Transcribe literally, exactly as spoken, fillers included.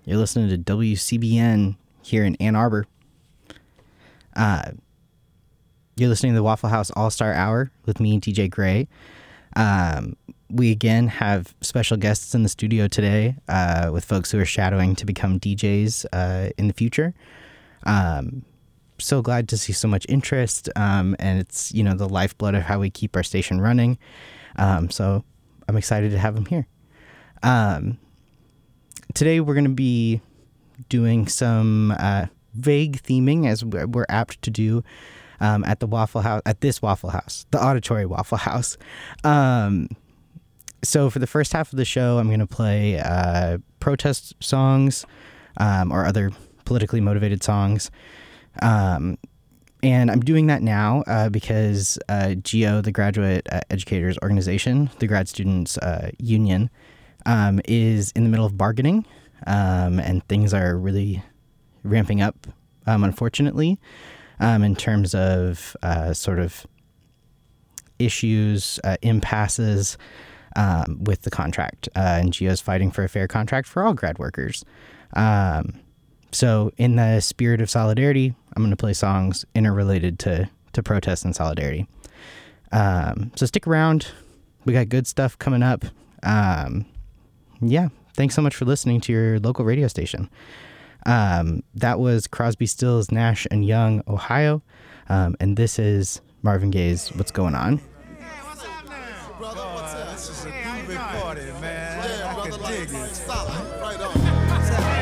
You're listening to W C B N here in Ann Arbor. Uh, you're listening to the Waffle House All-Star Hour with me, D J Gray. Um, we again have special guests in the studio today uh, with folks who are shadowing to become D Js uh, in the future. Um, so glad to see so much interest, um, and it's, you know, the lifeblood of how we keep our station running. Um, so I'm excited to have them here. Um, today we're going to be doing some uh, vague theming, as we're apt to do um, at the Waffle House, at this Waffle House, the Auditory Waffle House. Um, so for the first half of the show, I'm going to play uh, protest songs um, or other politically motivated songs. Um, and I'm doing that now uh, because uh, G O, the Graduate uh, Educators Organization, the Grad Students uh, Union, um, is in the middle of bargaining, um, and things are really ramping up, um, unfortunately, um, in terms of uh, sort of issues, uh, impasses um, with the contract. Uh, and G O is fighting for a fair contract for all grad workers. Um, so in the spirit of solidarity, I'm going to play songs interrelated to, to protest and solidarity. Um, so stick around. We got good stuff coming up. Um, yeah, thanks so much for listening to your local radio station. Um, that was Crosby, Stills, Nash and Young, Ohio. Um, and this is Marvin Gaye's What's Going On. Hey, what's up now? Brother, what's up? This is a groovy party, man. I can dig it. Solid. Right on.